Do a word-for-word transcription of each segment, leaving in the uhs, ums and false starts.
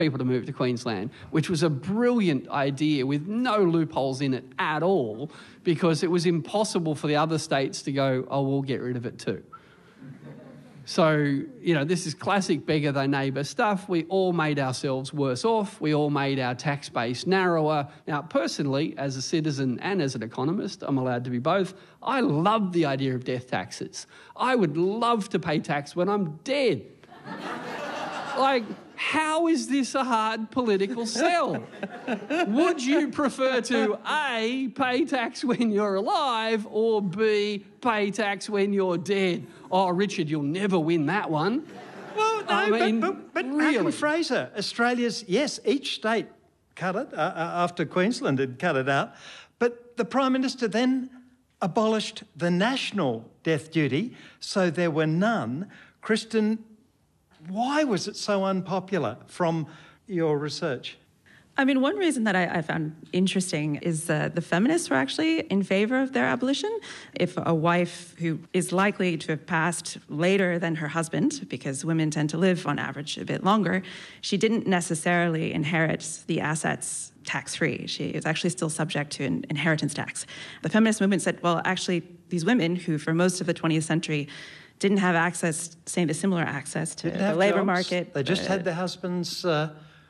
people to move to Queensland, which was a brilliant idea with no loopholes in it at all, because it was impossible for the other states to go, oh, we'll get rid of it too. So, you know, this is classic beggar thy neighbour stuff. We all made ourselves worse off. We all made our tax base narrower. Now, personally, as a citizen and as an economist, I'm allowed to be both, I love the idea of death taxes. I would love to pay tax when I'm dead. Like, how is this a hard political sell? Would you prefer to A, pay tax when you're alive, or B, pay tax when you're dead? Oh, Richard, you'll never win that one. Well, no, I mean, but, but, but really? Malcolm Fraser, Australia's, yes, each state cut it uh, after Queensland had cut it out, but the Prime Minister then abolished the national death duty, so there were none. Kristen, why was it so unpopular from your research? I mean, one reason that I, I found interesting is uh, the feminists were actually in favour of their abolition. If a wife who is likely to have passed later than her husband, because women tend to live on average a bit longer, she didn't necessarily inherit the assets tax-free. She is actually still subject to an inheritance tax. The feminist movement said, well, actually, these women who for most of the twentieth century didn't have access, say, the similar access to the labour market. They just uh, had their husband's uh,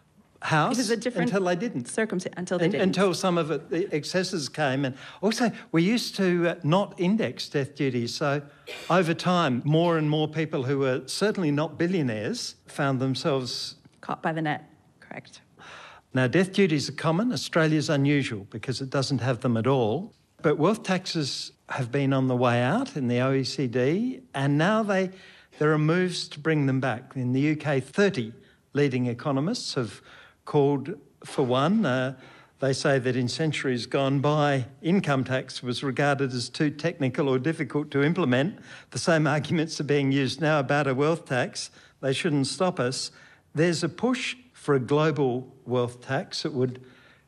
house it was a different until they didn't. Circumstance, until they and, didn't. Until some of it, the excesses came. And also, we used to uh, not index death duty. So over time, more and more people who were certainly not billionaires found themselves caught by the net, correct. Now, death duties are common. Australia's unusual because it doesn't have them at all. But wealth taxes have been on the way out in the O E C D, and now they there are moves to bring them back. In the U K, thirty leading economists have called for one. Uh, they say that in centuries gone by, income tax was regarded as too technical or difficult to implement. The same arguments are being used now about a wealth tax. They shouldn't stop us. There's a push for a global wealth tax. It would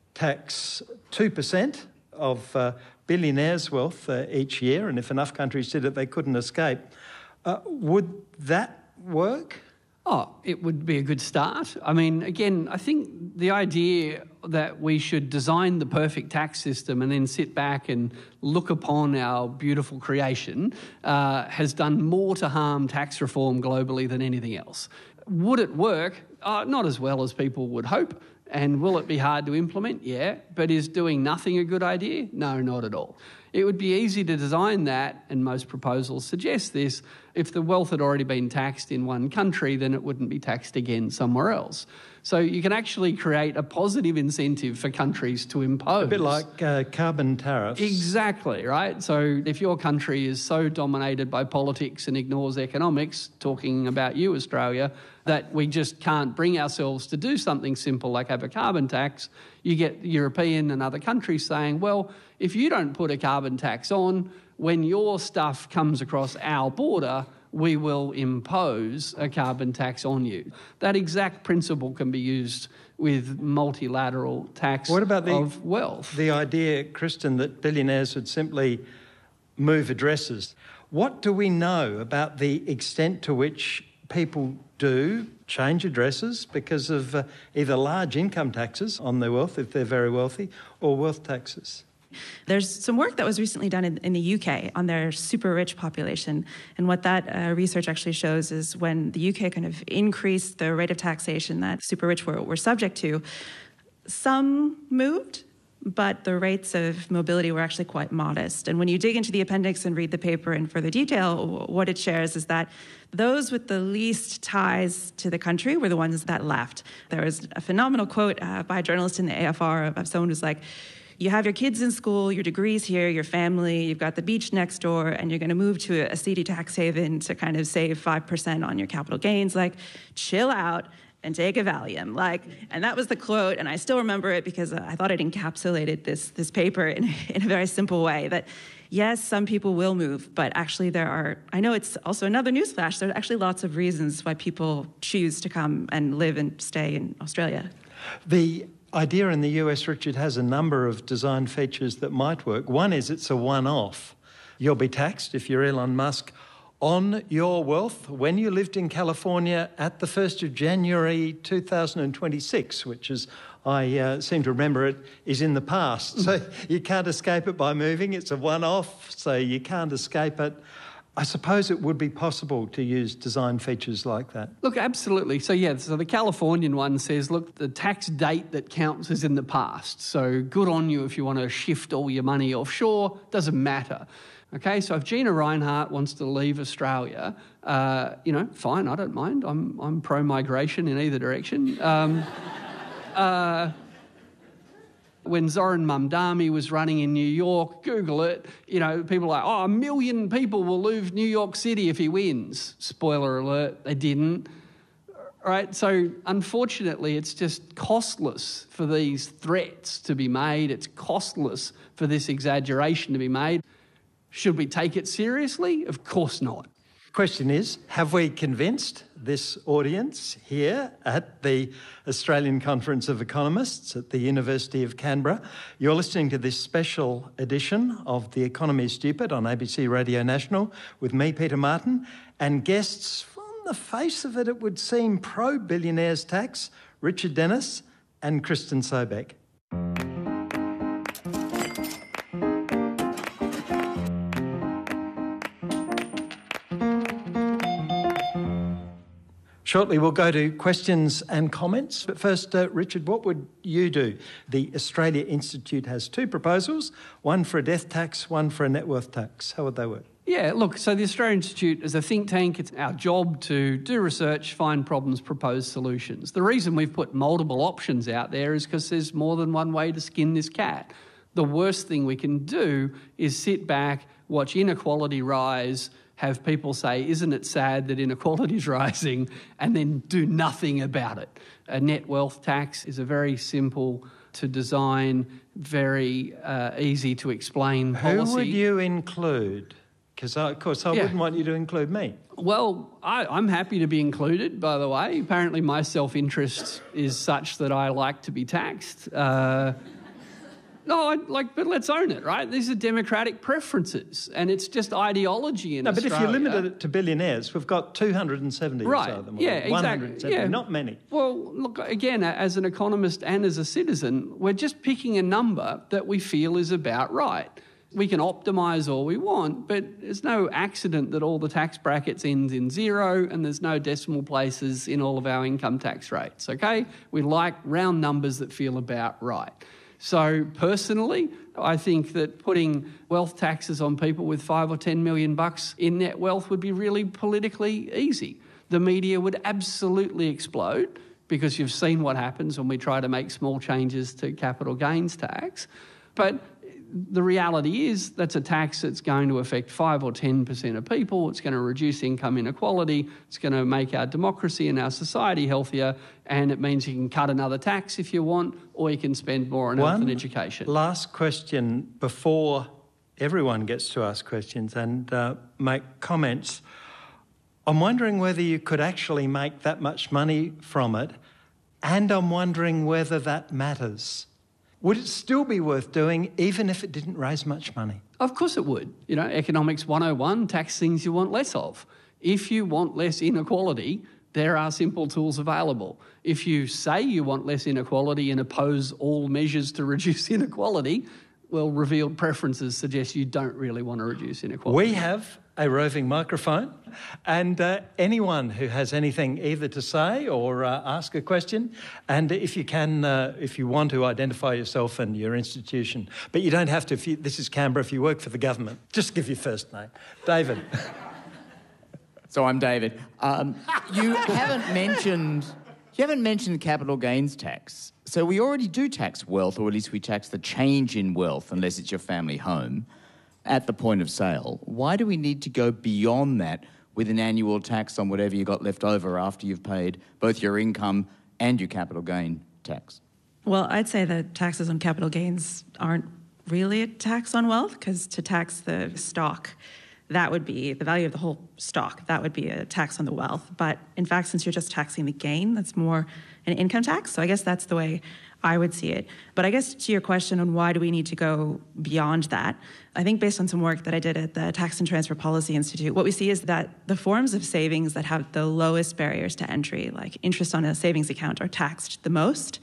tax two percent of uh, billionaires' wealth uh, each year, and if enough countries did it, they couldn't escape. Uh, would that work? Oh, it would be a good start. I mean, again, I think the idea that we should design the perfect tax system and then sit back and look upon our beautiful creation uh, has done more to harm tax reform globally than anything else. Would it work? Uh, not as well as people would hope. And will it be hard to implement? Yeah. But is doing nothing a good idea? No, not at all. It would be easy to design that, and most proposals suggest this. If the wealth had already been taxed in one country, then it wouldn't be taxed again somewhere else. So you can actually create a positive incentive for countries to impose. A bit like uh, carbon tariffs. Exactly, right? So if your country is so dominated by politics and ignores economics, talking about you, Australia, that we just can't bring ourselves to do something simple like have a carbon tax, you get European and other countries saying, well, if you don't put a carbon tax on, when your stuff comes across our border, we will impose a carbon tax on you. That exact principle can be used with multilateral tax what about the, of wealth. The idea, Kristen, that billionaires would simply move addresses. What do we know about the extent to which people do change addresses because of uh, either large income taxes on their wealth, if they're very wealthy, or wealth taxes? There's some work that was recently done in, in the U K on their super rich population. And what that uh, research actually shows is when the U K kind of increased the rate of taxation that super rich were, were subject to, some moved, but the rates of mobility were actually quite modest. And when you dig into the appendix and read the paper in further detail, what it shares is that those with the least ties to the country were the ones that left. There was a phenomenal quote uh, by a journalist in the A F R of, of someone who's like, you have your kids in school, your degrees here, your family, you've got the beach next door, and you're going to move to a seedy tax haven to kind of save five percent on your capital gains. Like, chill out and take a Valium. Like, and that was the quote, and I still remember it because I thought it encapsulated this, this paper in, in a very simple way, that yes, some people will move, but actually there are, I know it's also another newsflash, there's actually lots of reasons why people choose to come and live and stay in Australia. The idea in the U S, Richard, has a number of design features that might work. One is it's a one-off. You'll be taxed if you're Elon Musk on your wealth when you lived in California at the first of January two thousand twenty-six, which is, I uh, seem to remember it, is in the past. So you can't escape it by moving. It's a one-off, so you can't escape it. I suppose it would be possible to use design features like that. Look, absolutely. So, yeah, so the Californian one says, look, the tax date that counts is in the past. So good on you if you want to shift all your money offshore. Doesn't matter. Okay, so if Gina Rinehart wants to leave Australia, uh, you know, fine, I don't mind. I'm, I'm pro-migration in either direction. Um, uh, When Zoran Mamdani was running in New York, Google it, you know, people are like, oh, a million people will leave New York City if he wins. Spoiler alert, they didn't. Right? So unfortunately, it's just costless for these threats to be made. It's costless for this exaggeration to be made. Should we take it seriously? Of course not. Question is, have we convinced this audience here at the Australian Conference of Economists at the University of Canberra? You're listening to this special edition of The Economy is Stupid on A B C Radio National with me, Peter Martin, and guests, from the face of it, it would seem pro-billionaires tax, Richard Denniss and Kristen Sobek. Shortly, we'll go to questions and comments. But first, uh, Richard, what would you do? The Australia Institute has two proposals, one for a death tax, one for a net worth tax. How would they work? Yeah, look, so the Australian Institute is a think tank. It's our job to do research, find problems, propose solutions. The reason we've put multiple options out there is because there's more than one way to skin this cat. The worst thing we can do is sit back, watch inequality rise, have people say, isn't it sad that inequality is rising, and then do nothing about it. A net wealth tax is a very simple to design, very uh, easy to explain policy. Who would you include? Because, of course, I yeah. wouldn't want you to include me. Well, I, I'm happy to be included, by the way. Apparently my self-interest is such that I like to be taxed. Uh, No, I, like, but let's own it, right? These are democratic preferences, and it's just ideology in no, Australia. No, but if you limit it to billionaires, we've got two hundred seventy right. or so of them. Yeah, one exactly. hundred seventy, yeah. not many. Well, look, again, as an economist and as a citizen, we're just picking a number that we feel is about right. We can optimise all we want, but there's no accident that all the tax brackets end in zero and there's no decimal places in all of our income tax rates, okay? We like round numbers that feel about right. So personally, I think that putting wealth taxes on people with five or ten million bucks in net wealth would be really politically easy. The media would absolutely explode because you've seen what happens when we try to make small changes to capital gains tax. But the reality is that's a tax that's going to affect five or ten percent of people. It's going to reduce income inequality. It's going to make our democracy and our society healthier. And it means you can cut another tax if you want, or you can spend more on health and education. Last question before everyone gets to ask questions and uh, make comments. I'm wondering whether you could actually make that much money from it, and I'm wondering whether that matters. Would it still be worth doing even if it didn't raise much money? Of course it would. You know, Economics one oh one, tax things you want less of. If you want less inequality, there are simple tools available. If you say you want less inequality and oppose all measures to reduce inequality, well, revealed preferences suggest you don't really want to reduce inequality. We have a roving microphone, and uh, anyone who has anything either to say or uh, ask a question, and if you can, uh, if you want to identify yourself and your institution, but you don't have to, if you, this is Canberra, if you work for the government, just give your first name. David. So I'm David. Um, you haven't mentioned... You haven't mentioned capital gains tax. So we already do tax wealth, or at least we tax the change in wealth, unless it's your family home, at the point of sale. Why do we need to go beyond that with an annual tax on whatever you got left over after you've paid both your income and your capital gain tax? Well, I'd say that taxes on capital gains aren't really a tax on wealth, because to tax the stock, that would be the value of the whole stock. That would be a tax on the wealth. But in fact, since you're just taxing the gain, that's more an income tax. So I guess that's the way I would see it. But I guess to your question on why do we need to go beyond that, I think based on some work that I did at the Tax and Transfer Policy Institute, what we see is that the forms of savings that have the lowest barriers to entry, like interest on a savings account, are taxed the most.